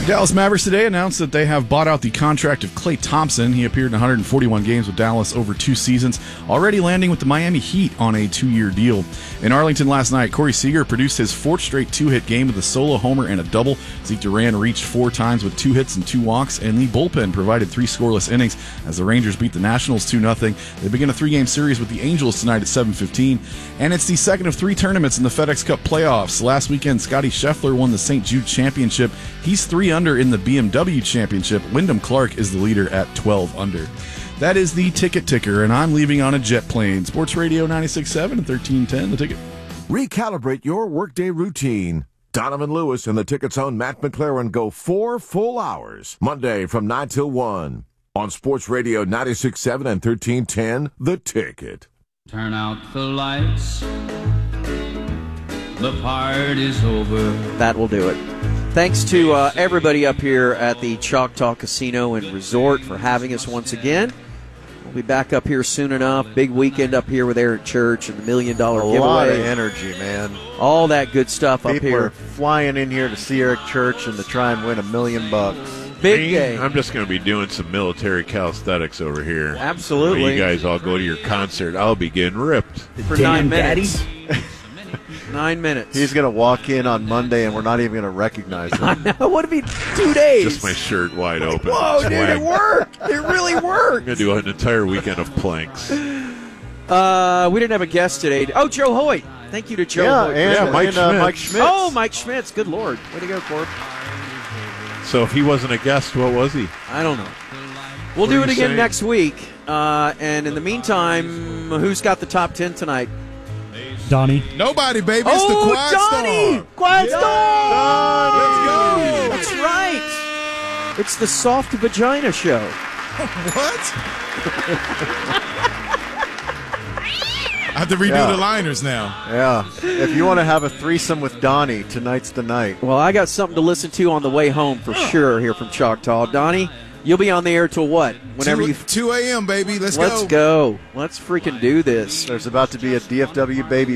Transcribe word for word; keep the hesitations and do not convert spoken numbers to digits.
Dallas Mavericks today announced that they have bought out the contract of Klay Thompson. He appeared in one hundred forty-one games with Dallas over two seasons, already landing with the Miami Heat on a two-year deal. In Arlington last night, Corey Seager produced his fourth straight two-hit game with a solo homer and a double. Zeke Duran reached four times with two hits and two walks, and the bullpen provided three scoreless innings as the Rangers beat the Nationals two nothing. They begin a three-game series with the Angels tonight at seven fifteen, and it's the second of three tournaments in the FedEx Cup playoffs. Last weekend, Scotty Scheffler won the Saint Jude Championship. He's three under in the B M W Championship. Wyndham Clark is the leader at twelve under. That is the Ticket Ticker, and I'm leaving on a jet plane. Sports Radio ninety-six point seven and thirteen ten, The Ticket. Recalibrate your workday routine. Donovan Lewis and the Ticket's own Matt McLaren go four full hours, Monday from nine till one. On Sports Radio ninety-six point seven and thirteen ten, The Ticket. Turn out the lights. The party's over. That will do it. Thanks to uh, everybody up here at the Choctaw Casino and Resort for having us once again. We'll be back up here soon enough. Big weekend up here with Eric Church and the Million Dollar Giveaway. A lot of energy, man. All that good stuff People up here. People are flying in here to see Eric Church and to try and win a million bucks. Big Me, day. I'm just going to be doing some military calisthenics over here. Absolutely. When you guys all go to your concert, I'll be getting ripped. For nine minutes. Nine minutes. He's going to walk in on Monday, and we're not even going to recognize him. I know. What would it be? Two days. Just my shirt wide open. Whoa, dude, Swag. it worked. It really worked. I'm going to do an entire weekend of planks. Uh, we didn't have a guest today. Oh, Joe Hoyt. Thank you to Joe yeah, Hoyt. And, Yeah, Mike and, uh, Schmitz. Mike Schmitz. Oh, Mike Schmitz. Good Lord. Way to go, Corp. So if he wasn't a guest, what was he? I don't know. We'll What do are it you again saying? next week. Uh, and in the meantime, who's got the top ten tonight? Donnie. Nobody, baby. It's oh, the Quiet Donnie! Storm. Quiet Yeah. Storm! Let's That's right. It's the Soft Vagina Show. What? I have to redo Yeah. the liners now. Yeah. If you want to have a threesome with Donnie, tonight's the night. Well, I got something to listen to on the way home for sure here from Choctaw. Donnie, you'll be on the air till what? Whenever two, you. two a.m., baby. Let's, Let's go. go. Let's freaking do this. There's about to be a D F W baby